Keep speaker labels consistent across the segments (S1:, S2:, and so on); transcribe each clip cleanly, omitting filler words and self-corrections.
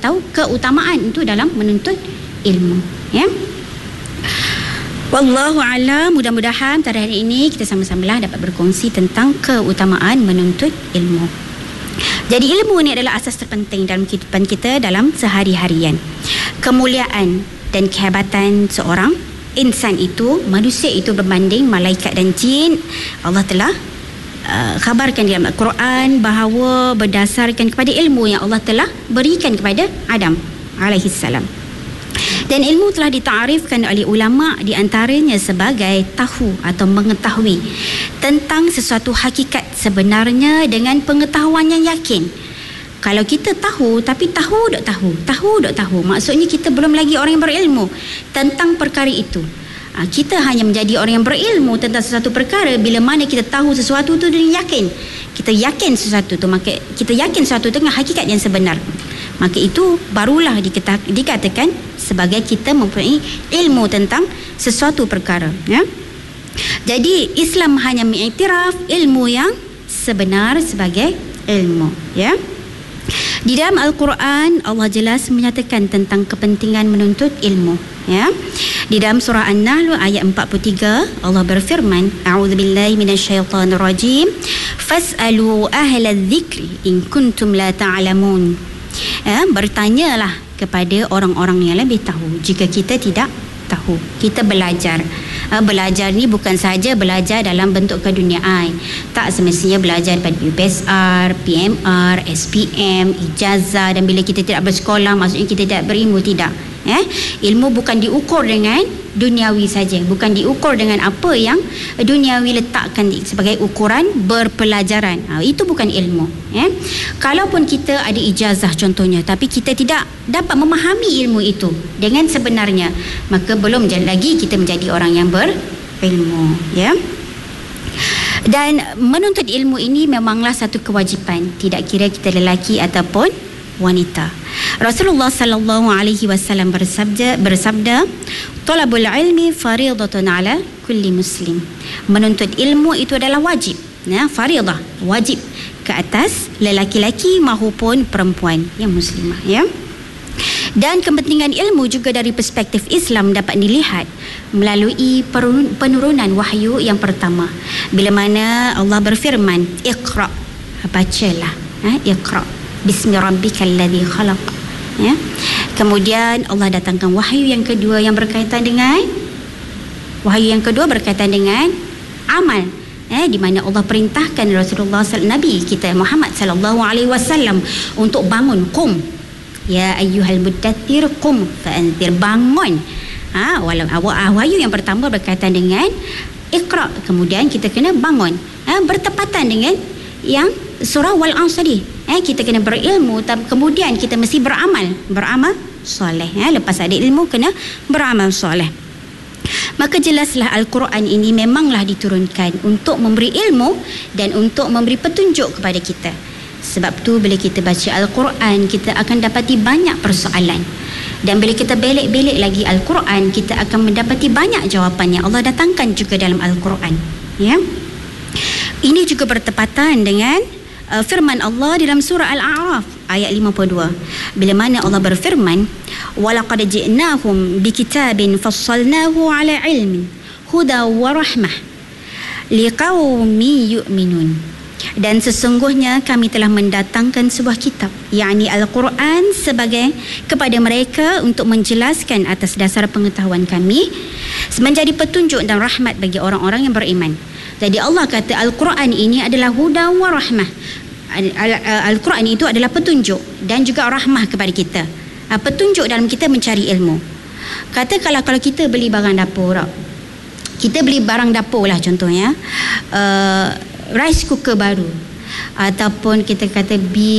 S1: atau keutamaan itu dalam menuntut ilmu, ya. Wallahu a'lam. Mudah-mudahan pada hari ini kita sama-sama dapat berkongsi tentang keutamaan menuntut ilmu. Jadi ilmu ni adalah asas terpenting dalam kehidupan kita dalam sehari-harian. Kemuliaan dan kehebatan seorang insan itu, manusia itu berbanding malaikat dan jin, Allah telah khabarkan dalam Al-Quran bahawa berdasarkan kepada ilmu yang Allah telah berikan kepada Adam alaihissalam. Dan ilmu telah ditaarifkan oleh ulama di antaranya sebagai tahu atau mengetahui tentang sesuatu hakikat sebenarnya dengan pengetahuan yang yakin. Kalau kita tahu tapi tahu, maksudnya kita belum lagi orang yang berilmu tentang perkara itu. Kita hanya menjadi orang yang berilmu tentang sesuatu perkara bila mana kita tahu sesuatu itu dengan yakin. Kita yakin sesuatu itu, maka kita yakin sesuatu itu dengan hakikat yang sebenar. Maka itu barulah dikatakan sebagai kita mempunyai ilmu tentang sesuatu perkara, ya. Jadi Islam hanya mengiktiraf ilmu yang sebenar sebagai ilmu, ya. Di dalam Al-Quran Allah jelas menyatakan tentang kepentingan menuntut ilmu, ya. Di dalam surah An-Nahl ayat 43 Allah berfirman, a'udzubillahi minasyaitonirrajim, fas'alu ahlal dzikri in kuntum la ta'lamun. Bertanyalah kepada orang-orang yang lebih tahu jika kita tidak tahu. Kita belajar. Belajar ni bukan sahaja belajar dalam bentuk keduniaan. Tak semestinya belajar pada UPSR, PMR, SPM, ijazah, dan bila kita tidak bersekolah maksudnya kita tidak berilmu, tidak. Ilmu bukan diukur dengan duniawi saja, bukan diukur dengan apa yang duniawi letakkan sebagai ukuran berpelajaran. Itu bukan ilmu. Kalaupun kita ada ijazah contohnya, tapi kita tidak dapat memahami ilmu itu dengan sebenarnya, maka belum lagi kita menjadi orang yang berilmu, ya. Dan menuntut ilmu ini memanglah satu kewajipan, tidak kira kita lelaki ataupun wanita. Rasulullah sallallahu alaihi wasallam bersabda, "Talabul ilmi fariidatun ala kulli muslim." Menuntut ilmu itu adalah wajib, ya, fariidah, wajib ke atas lelaki-lelaki maupun perempuan yang muslimah, ya. Dan kepentingan ilmu juga dari perspektif Islam dapat dilihat melalui penurunan wahyu yang pertama. Bila mana Allah berfirman, "Iqra", bacalah, Iqra bismi rabbikal ladzi khalaq, ya. Kemudian Allah datangkan wahyu yang kedua yang berkaitan dengan amal, di mana Allah perintahkan Rasulullah Nabi kita Muhammad sallallahu alaihi wasallam untuk bangun, qum ya ayyuhal muddaththir qum fa'anzir, bangun. Wahyu yang pertama berkaitan dengan Iqra, kemudian kita kena bangun, bertepatan dengan yang surah Wal-Asr tadi. Kita kena berilmu, kemudian kita mesti beramal soleh. Lepas ada ilmu kena beramal soleh. Maka jelaslah Al-Quran ini memanglah diturunkan untuk memberi ilmu dan untuk memberi petunjuk kepada kita. Sebab tu bila kita baca Al-Quran, kita akan dapati banyak persoalan. Dan bila kita belik-belik lagi Al-Quran, kita akan mendapati banyak jawapan yang Allah datangkan juga dalam Al-Quran, ya. Ini juga bertepatan dengan firman Allah dalam surah Al-A'raf ayat 52, bila mana Allah berfirman, walaqad ji'nahum bikitabin fassalnahu ala ilmin huda wa rahmah liqaumin yu'minun. Dan sesungguhnya kami telah mendatangkan sebuah kitab, yakni Al-Quran, sebagai kepada mereka untuk menjelaskan atas dasar pengetahuan kami, menjadi petunjuk dan rahmat bagi orang-orang yang beriman. Jadi Allah kata Al-Quran ini adalah huda wa rahmah. Al-Quran itu adalah petunjuk dan juga rahmah kepada kita. Petunjuk dalam kita mencari ilmu. Kata kalau kita beli barang dapur, kita beli barang dapur lah contohnya, rice cooker baru, ataupun kita kata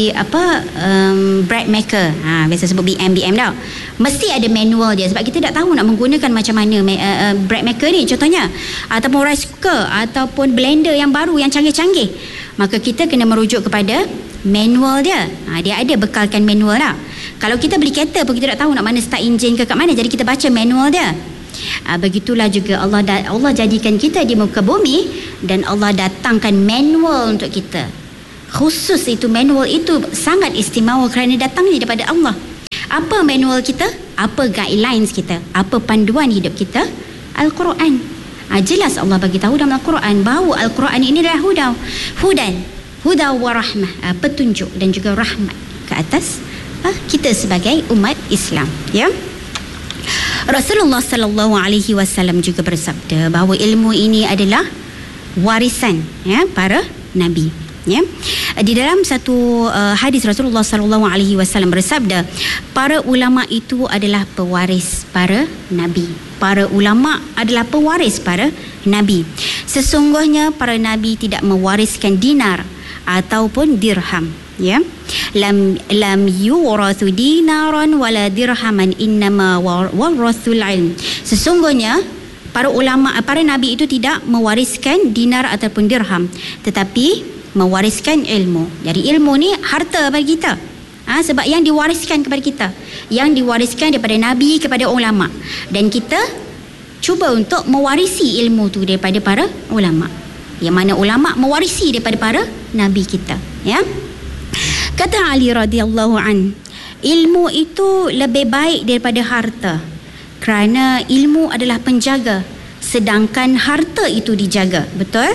S1: bread maker, biasa sebut BM tau, mesti ada manual dia, sebab kita tak tahu nak menggunakan macam mana bread maker ni contohnya, ataupun rice cooker, ataupun blender yang baru yang canggih-canggih, maka kita kena merujuk kepada manual dia. Dia ada bekalkan manual lah. Kalau kita beli kereta pun kita tak tahu nak mana start enjin ke kat mana, jadi kita baca manual dia. Begitulah juga Allah jadikan kita di muka bumi dan Allah datangkan manual untuk kita. Khusus itu manual itu sangat istimewa kerana datangnya daripada Allah. Apa manual kita? Apa guidelines kita? Apa panduan hidup kita? Al-Quran. Jelas Allah bagi tahu dalam Al-Quran bahawa Al-Quran ini adalah huda wa rahmah, petunjuk dan juga rahmat ke atas kita sebagai umat Islam, ya. Rasulullah sallallahu alaihi wasallam juga bersabda bahawa ilmu ini adalah warisan, ya, para nabi, ya. Di dalam satu hadis Rasulullah sallallahu alaihi wasallam bersabda, para ulama itu adalah pewaris para nabi. Para ulama adalah pewaris para nabi. Sesungguhnya para nabi tidak mewariskan dinar ataupun dirham, ya. Lam yurathu dinaran wala dirhaman, innama warathul ilm. Sesungguhnya para ulama, para nabi itu tidak mewariskan dinar ataupun dirham, tetapi mewariskan ilmu. Jadi ilmu ni harta bagi kita. Sebab yang diwariskan kepada kita, yang diwariskan daripada nabi kepada ulama, dan kita cuba untuk mewarisi ilmu tu daripada para ulama, yang mana ulama mewarisi daripada para nabi kita, ya. Kata Ali radhiyallahu an, ilmu itu lebih baik daripada harta, kerana ilmu adalah penjaga sedangkan harta itu dijaga. Betul?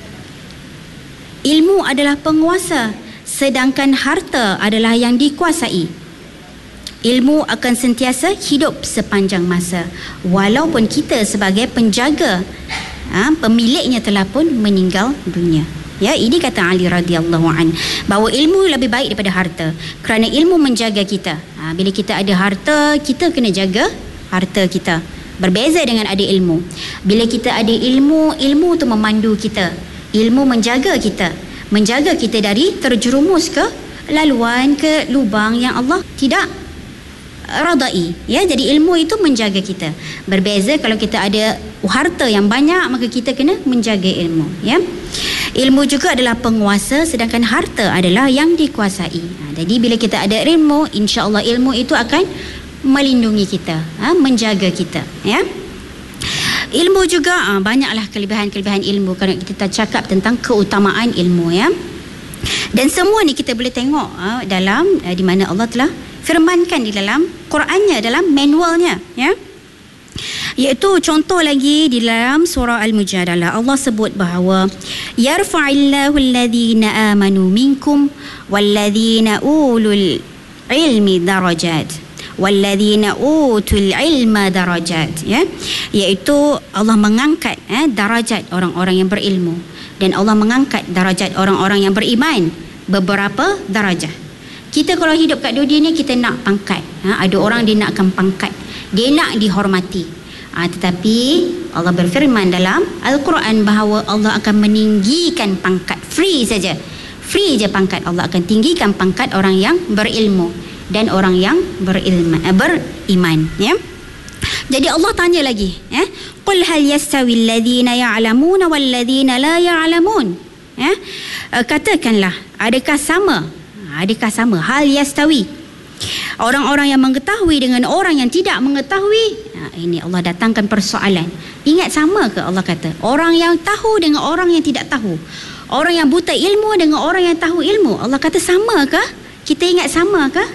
S1: Ilmu adalah penguasa sedangkan harta adalah yang dikuasai. Ilmu akan sentiasa hidup sepanjang masa walaupun kita sebagai penjaga, pemiliknya telah pun meninggal dunia. Ya, ini kata Ali radhiyallahu an, bahawa ilmu lebih baik daripada harta kerana ilmu menjaga kita. Bila kita ada harta, kita kena jaga harta kita. Berbeza dengan ada ilmu. Bila kita ada ilmu, ilmu tu memandu kita. Ilmu menjaga kita dari terjerumus ke laluan, ke lubang yang Allah tidak radai, ya. Jadi ilmu itu menjaga kita. Berbeza kalau kita ada harta yang banyak, maka kita kena menjaga ilmu, ya. Ilmu juga adalah penguasa sedangkan harta adalah yang dikuasai. Jadi bila kita ada ilmu, insya-Allah ilmu itu akan melindungi kita, menjaga kita, ya. Ilmu juga banyaklah kelebihan-kelebihan ilmu kalau kita cakap tentang keutamaan ilmu, ya. Dan semua ni kita boleh tengok dalam di mana Allah telah firmankan di dalam Qurannya, dalam manualnya, ya. Iaitu contoh lagi di dalam surah Al-Mujadalah, Allah sebut bahawa yarfa'illahu alladhina amanu minkum walladhina ulul ilmi darajat walladzina utul ilma darajat, ya. Iaitu Allah mengangkat darajat orang-orang yang berilmu, dan Allah mengangkat darajat orang-orang yang beriman beberapa darajah. Kita kalau hidup kat dunia ni, kita nak pangkat, ada orang dia nakkan pangkat, dia nak dihormati, tetapi Allah berfirman dalam Al-Quran bahawa Allah akan meninggikan pangkat, free je pangkat. Allah akan tinggikan pangkat orang yang berilmu dan orang yang beriman, ya. Jadi Allah tanya lagi, qul hal yastawi alladhina ya'lamuna wal ladhina la ya'lamun, ya. Katakanlah, adakah sama hal yastawi, orang-orang yang mengetahui dengan orang yang tidak mengetahui? Ini Allah datangkan persoalan. Ingat, sama ke? Allah kata orang yang tahu dengan orang yang tidak tahu, orang yang buta ilmu dengan orang yang tahu ilmu, Allah kata sama ke? Kita ingat sama ke?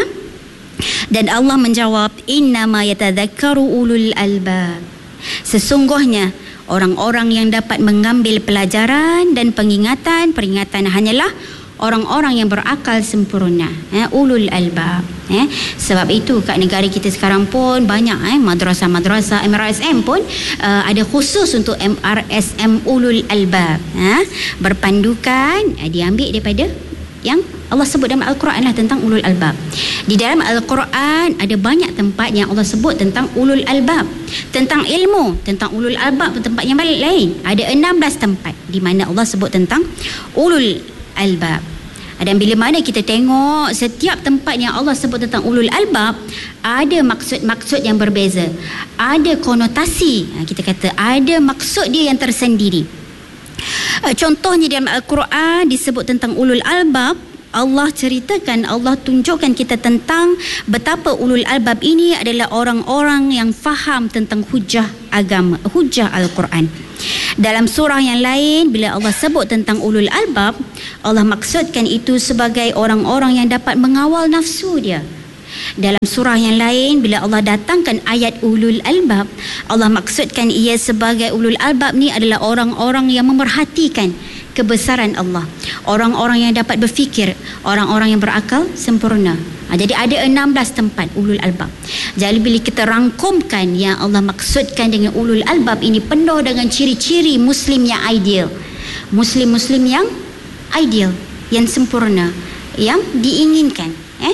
S1: Dan Allah menjawab, innama yatadhakkaru ulul albab, sesungguhnya orang-orang yang dapat mengambil pelajaran dan peringatan hanyalah orang-orang yang berakal sempurna, ulul albab. Sebab itu kat negara kita sekarang pun banyak madrasah MRSM pun ada khusus untuk MRSM ulul albab, berpandukan diambil daripada yang Allah sebut dalam Al-Quran lah tentang ulul albab. Di dalam Al-Quran ada banyak tempat yang Allah sebut tentang ulul albab, tentang ilmu, tentang ulul albab. Tempat yang lain ada 16 tempat di mana Allah sebut tentang ulul albab. Dan bila mana kita tengok setiap tempat yang Allah sebut tentang ulul albab, ada maksud-maksud yang berbeza, ada konotasi, kita kata ada maksud dia yang tersendiri. Contohnya dalam Al-Quran disebut tentang ulul albab, Allah ceritakan, Allah tunjukkan kita tentang betapa ulul albab ini adalah orang-orang yang faham tentang hujah agama, hujah Al-Quran. Dalam surah yang lain, bila Allah sebut tentang ulul albab, Allah maksudkan itu sebagai orang-orang yang dapat mengawal nafsu dia, Dalam surah yang lain, bila Allah datangkan ayat ulul albab, Allah maksudkan ia sebagai ulul albab ni adalah orang-orang yang memerhatikan kebesaran Allah, orang-orang yang dapat berfikir, orang-orang yang berakal sempurna. Jadi ada 16 tempat ulul albab. Jadi bila kita rangkumkan yang Allah maksudkan dengan ulul albab ini, penuh dengan ciri-ciri Muslim yang ideal, Muslim-Muslim yang ideal, yang sempurna, yang diinginkan.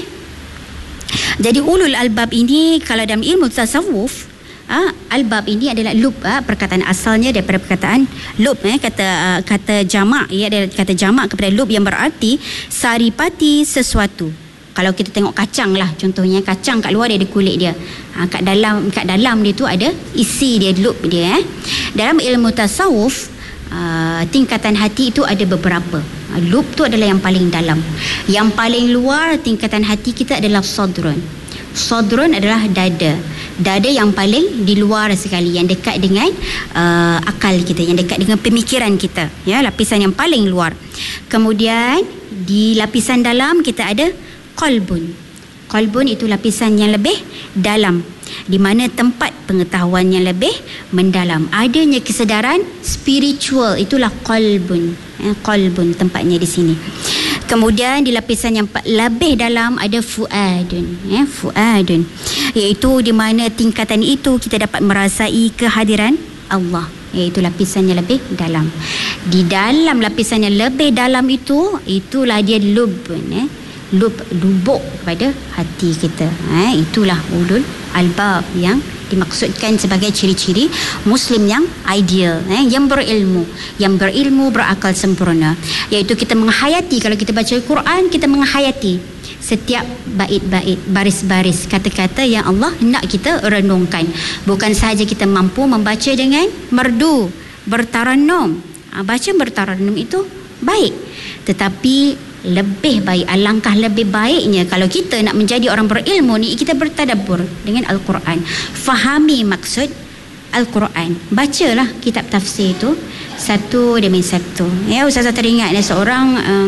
S1: Jadi ulul albab ini, kalau dalam ilmu tasawuf, albab ini adalah lub, perkataan asalnya daripada perkataan lub, kata jamak, ada kata jamak kepada lub yang berarti saripati sesuatu. Kalau kita tengok kacang lah, contohnya kacang kat luar dia ada kulit dia, kat dalam dia tu ada isi dia, lub dia. Dalam ilmu tasawuf, tingkatan hati itu ada beberapa. Lub tu adalah yang paling dalam. Yang paling luar tingkatan hati kita adalah sadrun. Sadrun adalah dada. Dada yang paling di luar sekali, yang dekat dengan akal kita, yang dekat dengan pemikiran kita, lapisan yang paling luar. Kemudian di lapisan dalam kita ada qalbun. Qalbun itu lapisan yang lebih dalam, di mana tempat pengetahuan yang lebih mendalam, adanya kesedaran spiritual, itulah qalbun. Qalbun tempatnya di sini. Kemudian di lapisan yang lebih dalam ada fuadun, fuadun, iaitu di mana tingkatan itu kita dapat merasai kehadiran Allah, iaitu lapisan yang lebih dalam. Di dalam lapisan yang lebih dalam itu, itulah dia lubun, lubuk kepada hati kita. Itulah ulul albab yang dimaksudkan sebagai ciri-ciri Muslim yang ideal, yang berilmu, berakal sempurna, iaitu kita menghayati. Kalau kita baca Quran, kita menghayati setiap bait-bait, baris-baris, kata-kata yang Allah nak kita renungkan. Bukan sahaja kita mampu membaca dengan merdu, bertarannum. Baca bertarannum itu baik, tetapi lebih baik, alangkah lebih baiknya kalau kita nak menjadi orang berilmu ni, kita bertadabbur dengan Al-Quran, fahami maksud Al-Quran, bacalah kitab tafsir itu satu demi satu. Ustazah teringat ada seorang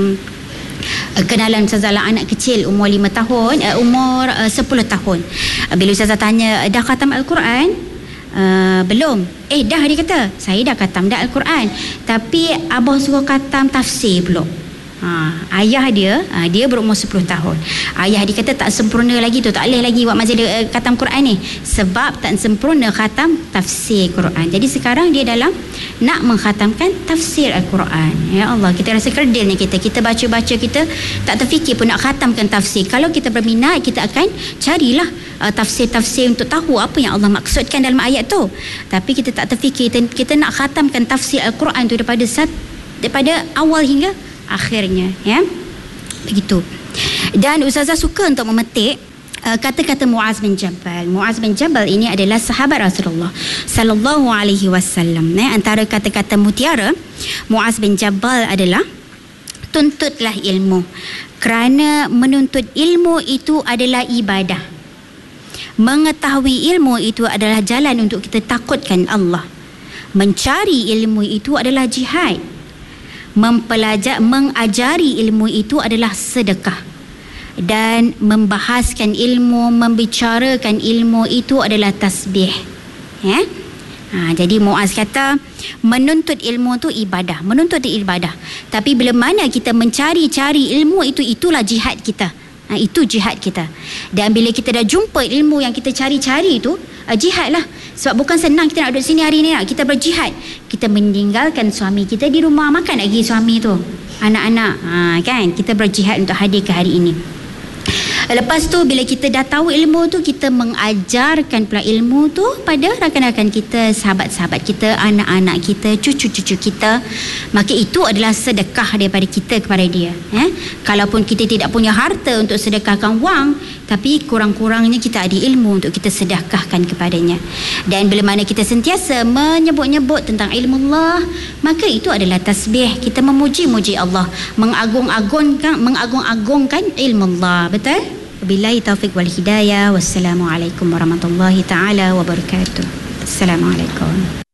S1: kenalan Ustazah anak kecil umur 5 tahun, umur 10 tahun. Bila Ustazah tanya, dah khatam Al-Quran? Belum. Dah, dia kata, saya dah khatam dah Al-Quran, tapi abah suruh khatam tafsir pula. Ayah dia berumur 10 tahun. Ayah dia kata tak sempurna lagi tu, tak boleh lagi buat masih dia khatam Quran ni, sebab tak sempurna khatam tafsir Quran. Jadi sekarang dia dalam nak mengkhatamkan tafsir Al-Quran. Ya Allah, kita rasa kerdilnya kita baca-baca, kita tak terfikir pun nak khatamkan tafsir. Kalau kita berminat, kita akan carilah tafsir-tafsir untuk tahu apa yang Allah maksudkan dalam ayat tu. Tapi kita tak terfikir kita nak khatamkan tafsir Al-Quran tu daripada awal hingga akhirnya, begitu. Dan Ustazah suka untuk memetik kata-kata Muaz bin Jabal. Muaz bin Jabal ini adalah sahabat Rasulullah sallallahu alaihi wasallam. Antara kata-kata mutiara Muaz bin Jabal adalah, tuntutlah ilmu, kerana menuntut ilmu itu adalah ibadah. Mengetahui ilmu itu adalah jalan untuk kita takutkan Allah. Mencari ilmu itu adalah jihad. Mengajari ilmu itu adalah sedekah, dan membahaskan ilmu, membicarakan ilmu itu adalah tasbih. Jadi Muaz kata menuntut ilmu itu ibadah, tapi bila mana kita mencari-cari ilmu itu, itulah jihad kita. Itu jihad kita. Dan bila kita dah jumpa ilmu yang kita cari-cari itu, jihad lah. Sebab bukan senang kita nak duduk sini hari ni, kita berjihad. Kita meninggalkan suami kita di rumah, makan lagi suami tu, anak-anak, kan? Kita berjihad untuk hadir ke hari ini. Lepas tu bila kita dah tahu ilmu tu, kita mengajarkan pula ilmu tu pada rakan-rakan kita, sahabat-sahabat kita, anak-anak kita, cucu-cucu kita. Maka itu adalah sedekah daripada kita kepada dia. Kalaupun kita tidak punya harta untuk sedekahkan wang, tapi kurang-kurangnya kita ada ilmu untuk kita sedekahkan kepadanya. Dan bila mana kita sentiasa menyebut-nyebut tentang ilmu Allah, maka itu adalah tasbih. Kita memuji-muji Allah, mengagung-agungkan ilmu Allah. Betul? Wabillahi taufiq wal hidayah. Wassalamualaikum warahmatullahi taala wabarakatuh. Assalamualaikum.